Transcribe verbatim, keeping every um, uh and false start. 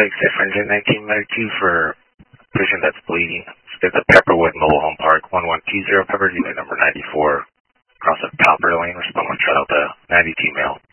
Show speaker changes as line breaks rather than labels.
suspect San nineteen ninety-two for patient that's bleeding. It's at Pepperwood Mobile Home Park, one one two zero Pepper, unit number ninety-four, across the Copper Lane, respond with child, uh, ninety-two male.